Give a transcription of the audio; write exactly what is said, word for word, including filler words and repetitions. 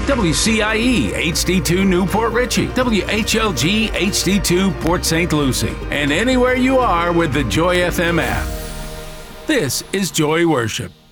W C I E H D two Newport Richey, W H L G H D two Port Saint Lucie, and anywhere you are with the Joy F M app. This is Joy Worship.